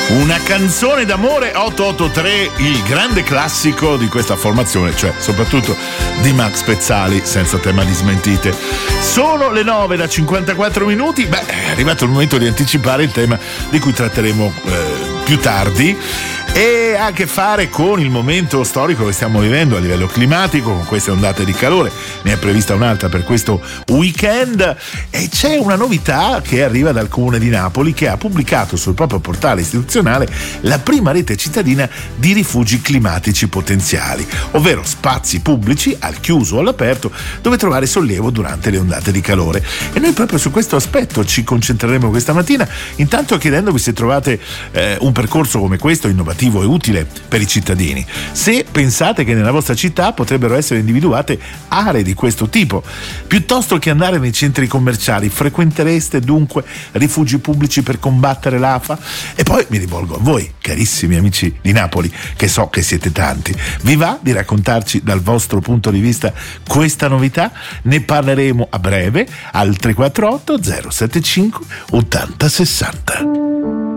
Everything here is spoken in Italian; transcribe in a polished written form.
Una canzone d'amore 883, il grande classico di questa formazione, cioè soprattutto di Max Pezzali, senza tema di smentite. Sono le 9:54. Beh, è arrivato il momento di anticipare il tema di cui tratteremo più tardi, e ha a che fare con il momento storico che stiamo vivendo a livello climatico, con queste ondate di calore. Ne è prevista un'altra per questo weekend, e c'è una novità che arriva dal Comune di Napoli, che ha pubblicato sul proprio portale istituzionale la prima rete cittadina di rifugi climatici potenziali, ovvero spazi pubblici al chiuso o all'aperto dove trovare sollievo durante le ondate di calore. E noi proprio su questo aspetto ci concentreremo questa mattina, intanto chiedendovi se trovate un percorso come questo innovativo e utile per i cittadini, se pensate che nella vostra città potrebbero essere individuate aree di questo tipo. Piuttosto che andare nei centri commerciali, frequentereste dunque rifugi pubblici per combattere l'afa? E poi mi rivolgo a voi, carissimi amici di Napoli, che so che siete tanti. Vi va di raccontarci dal vostro punto di vista questa novità? Ne parleremo a breve al 348 075 80 60.